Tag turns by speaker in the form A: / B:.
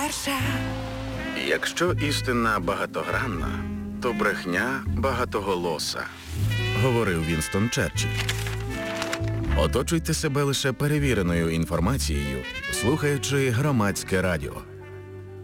A: перша.
B: Якщо істина багатогранна, то брехня багатоголоса, говорив Вінстон Черчилль. Оточуйте себе лише перевіреною інформацією, слухаючи Громадське радіо.